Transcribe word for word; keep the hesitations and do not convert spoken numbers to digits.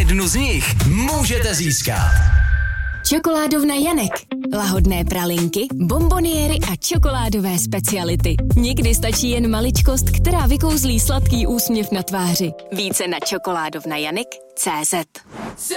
jednu z nich můžete získat. Čokoládovna Janek. Lahodné pralinky, bonboniéry a čokoládové speciality. Někdy stačí jen maličkost, která vykouzlí sladký úsměv na tváři. Více na čokoládovna janek tečka cé zet.